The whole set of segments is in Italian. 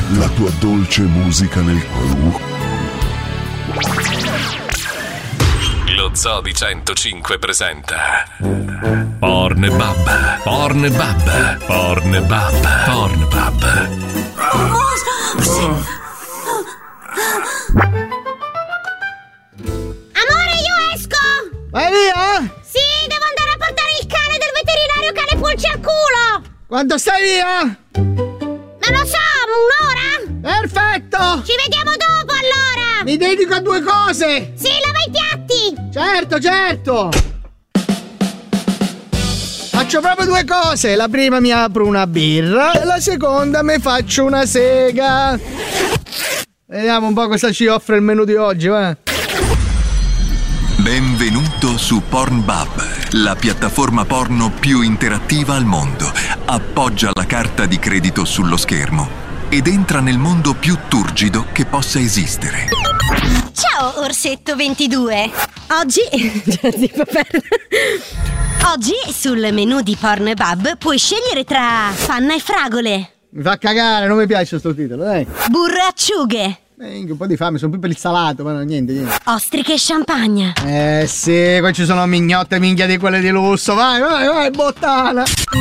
la tua dolce musica nel cuore. Lo Zoo di 105 presenta Pornbub, Pornbub, Pornbub, Pornbub. Amore, io esco! Vai via? Sì, devo andare a portare il cane del veterinario cane pulce al culo! Quando stai via? Non lo so, un'ora? Perfetto! Ci vediamo dopo allora! Mi dedico a due cose! Sì, lava i piatti! Certo! Faccio proprio due cose. La prima mi apro una birra e la seconda mi faccio una sega. Vediamo un po' cosa ci offre il menù di oggi, va? Benvenuto su Pornbub, la piattaforma porno più interattiva al mondo. Appoggia la carta di credito sullo schermo ed entra nel mondo più turgido che possa esistere. Ciao, Orsetto 22! Oggi sul menù di Pornbub puoi scegliere tra panna e fragole, Mi fa cagare, non mi piace sto titolo, dai. burro e acciughe, Un po' di fame, sono più per il salato, ma no, niente. ostriche e champagne. Sì, qua ci sono mignotte minchia di quelle di lusso. Vai, bottana.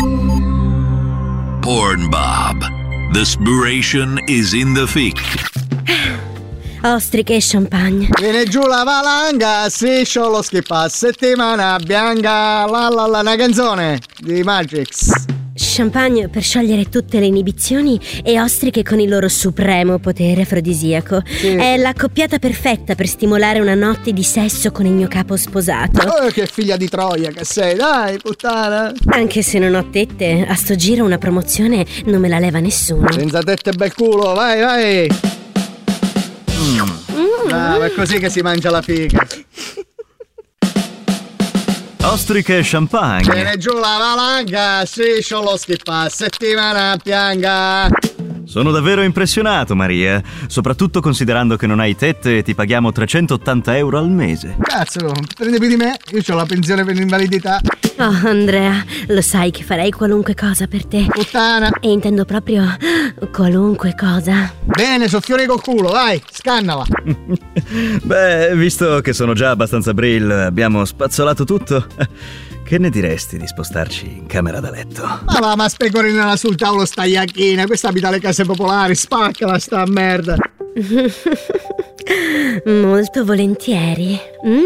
Pornbub. The inspiration is in the fic. Ostriche e champagne. Viene giù la valanga, striscio lo schippa, settimana bianca, la, una canzone di Matrix. Champagne per sciogliere tutte le inibizioni e ostriche con il loro supremo potere afrodisiaco. Sì. È l'accoppiata perfetta per stimolare una notte di sesso con il mio capo sposato. Oh, che figlia di Troia che sei, dai, puttana. Anche se non ho tette, a sto giro una promozione non me la leva nessuno. Senza tette e bel culo, vai. Brava, è così che si mangia la figa. Ostriche e champagne. Viene giù la valanga, striscio lo schippa, settimana bianca. Sono davvero impressionato, Maria. Soprattutto considerando che non hai tette e ti paghiamo 380 euro al mese. Cazzo, prende più di me, io ho la pensione per l'invalidità. Oh, Andrea, lo sai che farei qualunque cosa per te. Puttana. E intendo proprio qualunque cosa. Bene, soffione col culo, vai, scannala. Beh, visto che sono già abbastanza brill, abbiamo spazzolato tutto. Che ne diresti di spostarci in camera da letto? Ma specorinala sul tavolo sta iacchina, questa abita alle case popolari, spaccala sta merda. Molto volentieri.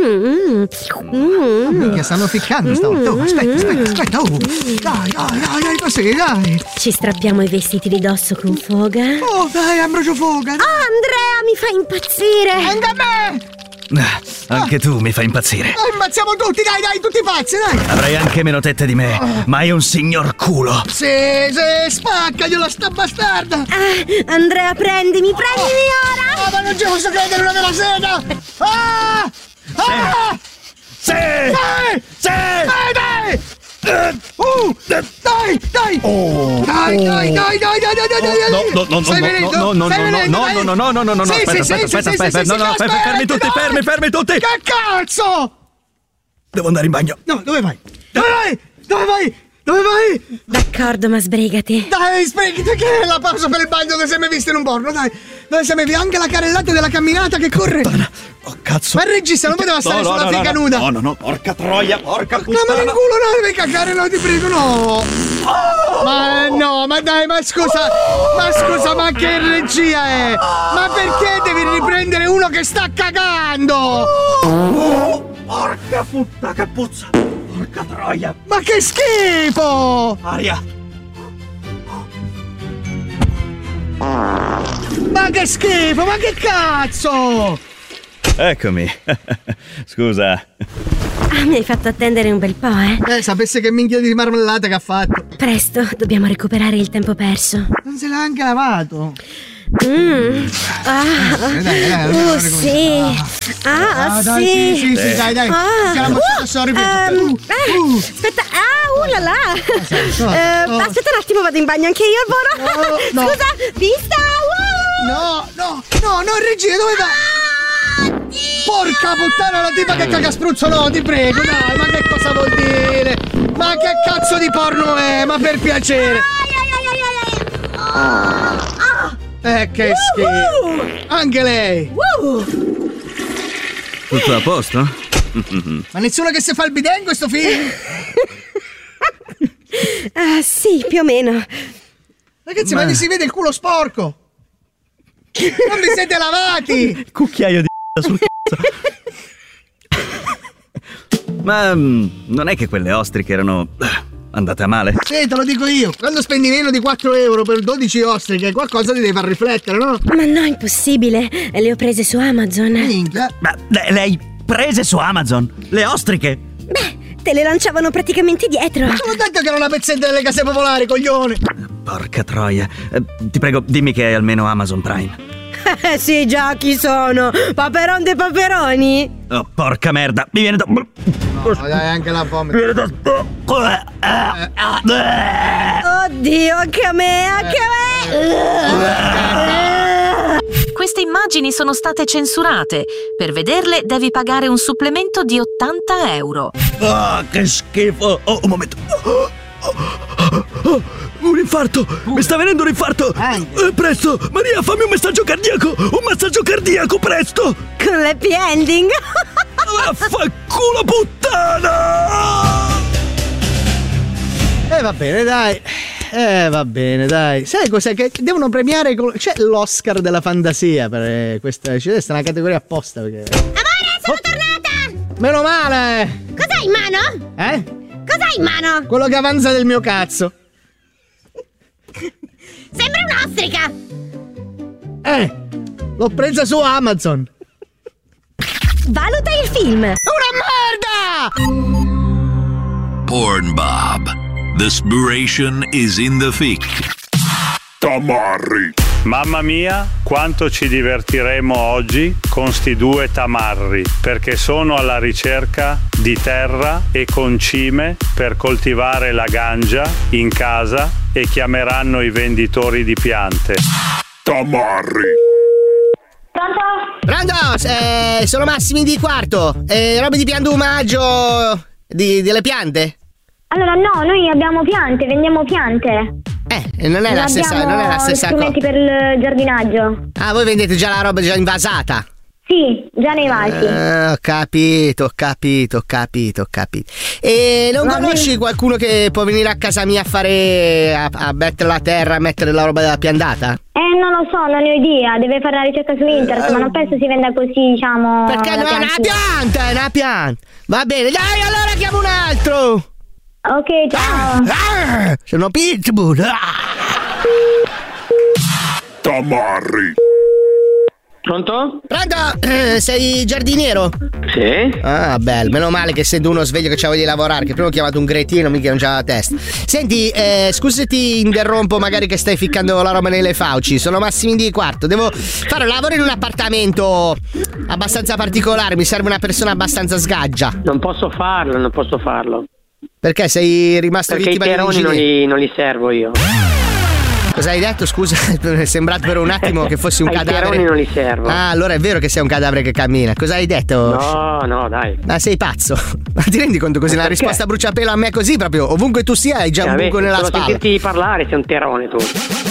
Che stanno ficcando stavolta. Oh, aspetta. Oh. Dai, così, dai. Ci strappiamo i vestiti di dosso con foga. Oh, dai, Ambrogio Foga. Oh, Andrea, mi fa impazzire. Anche a me. Anche tu mi fai impazzire. Ammazziamo tutti, dai, tutti pazzi, dai. Avrai anche meno tette di me, ma hai un signor culo. Sì, spaccagliela sta bastarda. Andrea, prendimi ora. Ma non ci posso credere, una vera sega. Sì! Dai! Dai! Oh! Dai! No, Stai venendo? no, aspetta, fermi tutti! Che cazzo? Devo andare in bagno. No, dove vai? Dove vai? D'accordo, ma sbrigati. Dai, sbrigati, che è la pausa per il bagno che sei mai visto in un porno, dai. Dove sei mai visto? Anche la carrellata della camminata che corre. Oh, cazzo. Ma il regista non poteva stare sulla figa nuda. No, porca troia, porca puttana. No, ma nel culo no, devi cagare, no, ti prego, no. Ma dai, ma scusa, ma che regia è? Ma perché devi riprendere uno che sta cagando? Porca puttana, che puzza. Porca troia. Ma che schifo! Aria. Ma che schifo, ma che cazzo! Eccomi. Scusa. Mi hai fatto attendere un bel po', eh? Sapesse che minchia di marmellata che ha fatto. Presto, dobbiamo recuperare il tempo perso. Non se l'ha anche lavato. Dai, sì. Sì, dai. Che la mozzata sorri Aspetta, la la. Aspetta un attimo, vado in bagno anche io, Alvaro. No. Scusa, vista. No, regia, dove vai? Porca puttana, la tipa che caga spruzzo, no, ti prego, dai, ma che cosa vuol dire? Ma che cazzo di porno è? Ma per piacere. Che schifo. Anche lei. Tutto a posto? Ma nessuno che si fa il bidet in questo film? Sì, più o meno. Ragazzi, ma vi si vede il culo sporco. Non vi siete lavati. Cucchiaio di sul cazzo. Ma non è che quelle ostriche erano andate a male? Sì, te lo dico io. Quando spendi meno di 4 euro per 12 ostriche, qualcosa ti deve far riflettere, no? Ma no, impossibile. Le ho prese su Amazon. Minchia. Ma le hai prese su Amazon? Le ostriche? Beh, te le lanciavano praticamente dietro. Te l'ho detto che era una pezzetta delle case popolari, coglione. Porca troia. Ti prego, dimmi che è almeno Amazon Prime. Sì, già, chi sono? Paperon dei paperoni? Oh, porca merda, mi viene da... No, dai, anche la vomito. Oddio, anche a me, anche a me. Queste immagini sono state censurate. Per vederle devi pagare un supplemento di 80 euro. Che schifo. Oh, un momento. Un infarto! Mi sta venendo un infarto! Presto! Maria, fammi un massaggio cardiaco! Un massaggio cardiaco, presto! Con l'happy ending! Vaffanculo, puttana! Va bene, dai. Va bene, dai. Sai cos'è? Che devono premiare. C'è l'Oscar della fantasia per questa. C'è una categoria apposta. Perché... Amore, sono tornata! Meno male! Cos'hai in mano? Cos'hai in mano? Quello che avanza del mio cazzo. Sembra un'ostrica! L'ho presa su Amazon. Valuta il film! Una merda! Pornbub. The inspiration is in the fic. Tamarri. Mamma mia, quanto ci divertiremo oggi con sti due tamarri, perché sono alla ricerca di terra e concime per coltivare la ganja in casa e chiameranno i venditori di piante. Tamarri. Pronto? Sono Massimi di Quarto. Robe di piantumaggio delle piante? Allora no, noi abbiamo piante, vendiamo piante. Non è la stessa cosa. Strumenti per il giardinaggio. Ah, voi vendete già la roba già invasata? Sì, già nei vasi. Ho capito. E non conosci qualcuno che può venire a casa mia a fare a mettere la terra, a mettere la roba della piantata? Non lo so, non ne ho idea, deve fare una ricerca su internet, ma non penso si venda così, diciamo. Perché no, è una pianta. Va bene, dai, allora chiamo un altro. Ok, ciao. Sono Pitbull. Tamarri. Pronto? Sei giardiniero? Sì. Ah, bello, meno male che essendo uno sveglio che c'ha voglia di lavorare, che prima ho chiamato un cretino, mica non c'ha la testa. Senti, scusa se ti interrompo, magari che stai ficcando la roba nelle fauci. Sono Massimi di Quarto, devo fare un lavoro in un appartamento abbastanza particolare, mi serve una persona abbastanza sgaggia. Non posso farlo. Perché sei rimasto Perché vittima di un i teroni non li servo io. Cosa hai detto? Scusa, è sembrato per un attimo che fossi un cadavere. I teroni non li servo. Ah, allora è vero che sei un cadavere che cammina. Cosa hai detto? No, dai. Ma sei pazzo? Ma ti rendi conto così? Una risposta a bruciapelo a me così proprio? Ovunque tu sia hai già un buco nella spalla. Solo sentirti parlare sei un terone tu.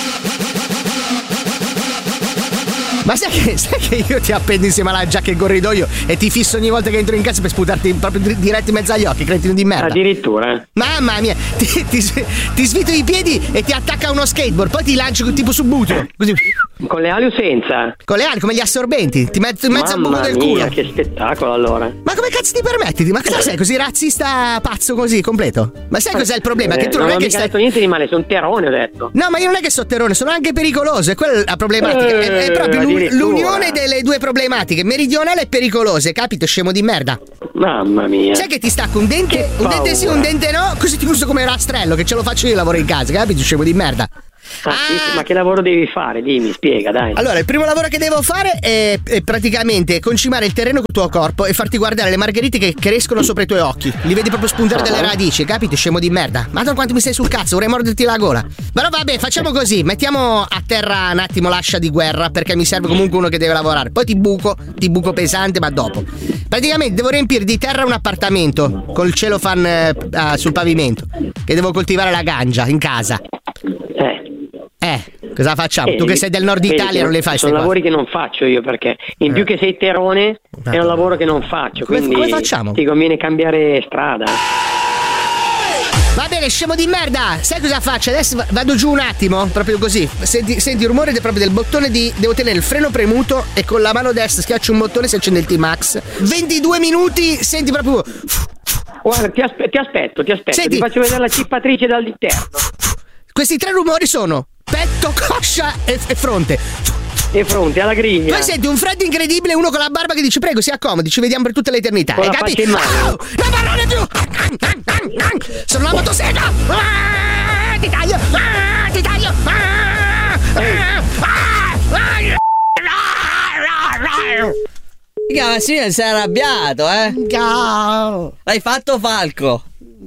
Ma sai che io ti appendo insieme alla giacca e il corridoio e ti fisso ogni volta che entro in casa per sputarti proprio diretto in mezzo agli occhi, cretino di merda. Addirittura. Mamma mia, ti svito i piedi e ti attacca uno skateboard, poi ti lancio tipo su buteo. Così. Con le ali o senza? Con le ali, come gli assorbenti. Ti metto in mezzo al buco del culo. Che spettacolo allora. Ma come cazzo ti permetti? Ma cosa sei così razzista pazzo così, completo? Ma sai cos'è il problema? Che tu non è che stai... detto niente di male, sono un terone, ho detto. No, ma io non è che sono terone, sono anche pericoloso, è quella la problematica. È proprio l'unione delle due problematiche, meridionale e pericolose, capito, scemo di merda? Mamma mia. Sai che ti stacco un dente sì, un dente no, così ti uso come rastrello, che ce lo faccio io lavoro in casa, capito, scemo di merda? Sì, ma che lavoro devi fare? Dimmi, spiega, dai. Allora, il primo lavoro che devo fare è praticamente concimare il terreno col tuo corpo e farti guardare le margherite che crescono sopra i tuoi occhi. Li vedi proprio spuntare dalle radici, capito? Scemo di merda. Madonna quanto mi sei sul cazzo, vorrei morderti la gola. Però vabbè, facciamo così, mettiamo a terra un attimo l'ascia di guerra, perché mi serve comunque uno che deve lavorare. Poi ti buco pesante, ma dopo. Praticamente devo riempire di terra un appartamento col celofan sul pavimento, che devo coltivare la ganja in casa. Cosa facciamo? Tu che sei del nord Italia non le fai. Sono lavori che non faccio io, perché in più che sei terone è un lavoro che non faccio, quindi come facciamo? ti conviene cambiare strada. Va bene, scemo di merda. Sai cosa faccio? Adesso vado giù un attimo, proprio così. Senti il rumore proprio del bottone devo tenere il freno premuto e con la mano destra schiaccio un bottone e si accende il T-Max. 22 minuti, senti proprio. Guarda, ti aspetto. Senti. Ti faccio vedere la cippatrice dall'interno. Questi 3 rumori sono petto, coscia e fronte. E fronte alla griglia. Poi senti un freddo incredibile, uno con la barba che dice prego si accomodi, ci vediamo per tutta l'eternità. Con Hai la capito? faccia in mano. Non parlare più! Sono la motosega! Ti taglio! Ti taglio! Massimiliano si è arrabbiato, eh? L'hai fatto, Falco?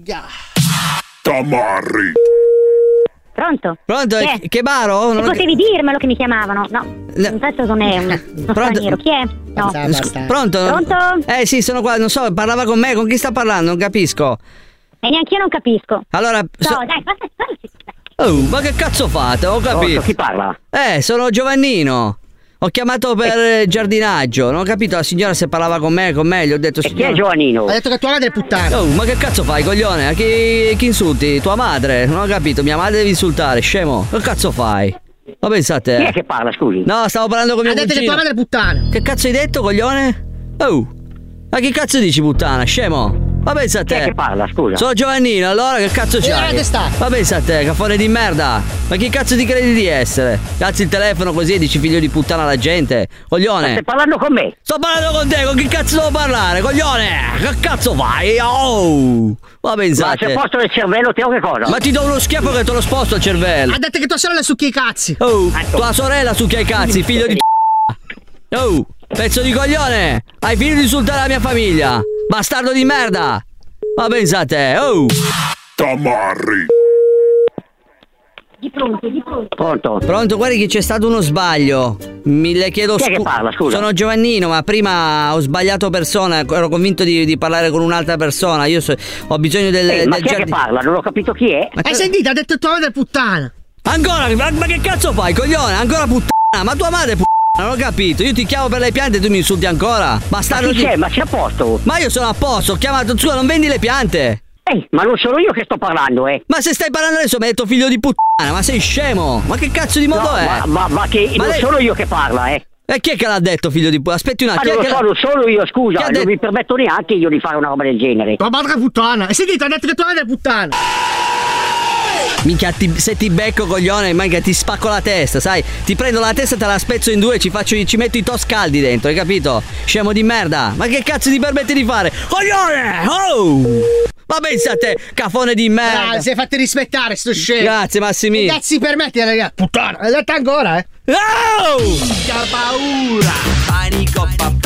Tamarri. Pronto? Pronto? Che baro? Non potevi dirmelo che mi chiamavano. No, infatti non è uno straniero. Chi è? No. Pronto? Pronto? Sì, sono qua, non so, parlava con me, con chi sta parlando? Non capisco. E neanche io non capisco. Allora... No, dai, basta. Oh, ma che cazzo fate? Ho capito. Pronto, chi parla? Sono Giovannino. Ho chiamato per giardinaggio, non ho capito la signora se parlava con me, gli ho detto signora... chi è Giovannino? Ha detto che tua madre è puttana. Oh, ma che cazzo fai, coglione? A chi insulti? Tua madre? Non ho capito, mia madre devi insultare, scemo. Che cazzo fai? Ma pensate? Chi è che parla, scusi? No, stavo parlando con mio cugino. Ha detto che tua madre è puttana. Che cazzo hai detto, coglione? Oh, ma che cazzo dici puttana, scemo? Ma pensa a te. Chi è che parla, scusa? Sono Giovannino, allora che cazzo c'hai? Ma pensa a te, caffone di merda. Ma chi cazzo ti credi di essere? Cazzi il telefono così e dici figlio di puttana alla gente. Coglione. Ma stai parlando con me? Sto parlando con te, con chi cazzo devo parlare? Coglione. Che cazzo fai? Oh. Ma pensate. Ma se posto del cervello te o che cosa? Ma ti do uno schiaffo che te lo sposto il cervello. Ha detto che tua sorella succhia i cazzi. Oh, tua sorella succhia i cazzi, figlio di oh, pezzo di coglione. Hai finito di insultare la mia famiglia. Bastardo di merda. Ma pensate, oh! Tamarri. Pronto? Pronto, guardi che c'è stato uno sbaglio. Le chiedo scusa. Chi è che parla, scusa? Sono Giovannino, ma prima ho sbagliato persona. Ero convinto di parlare con un'altra persona. Io ho bisogno del. Ma chi è che parla? Non ho capito chi è. Hai sentito? Ha detto tua madre è puttana. Ancora? Ma che cazzo fai, coglione? Ancora puttana? Ma tua madre è puttana. Non ho capito, io ti chiamo per le piante e tu mi insulti ancora. Bastardo. Ma chi c'è? Ma sei a posto? Ma io sono a posto, ho chiamato scusa, non vendi le piante. Ma non sono io che sto parlando, Ma se stai parlando adesso mi hai detto figlio di puttana, ma sei scemo? Ma che cazzo di modo è? Ma non sono io che parla, E chi è che l'ha detto figlio di puttana? Aspetti un attimo. Ma non sono io, scusa, non mi permetto neanche io di fare una roba del genere. Tua madre è puttana. Hai sentito? Ha detto che tua madre è puttana. Minchia, se ti becco coglione, minchia, ti spacco la testa, sai? Ti prendo la testa, te la spezzo in due e ci metto i toast caldi dentro, hai capito? Scemo di merda. Ma che cazzo ti permetti di fare? Coglione! Oh! Ma pensa a te, cafone di merda. Si è fatti rispettare sto scemo. Grazie Massimiliano. Cazzi permetti, ragazzi. Puttana, l'hai detta ancora, Oh! Che paura. Panico,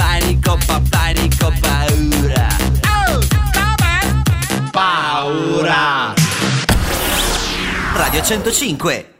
paura. Oh, paura. Radio 105.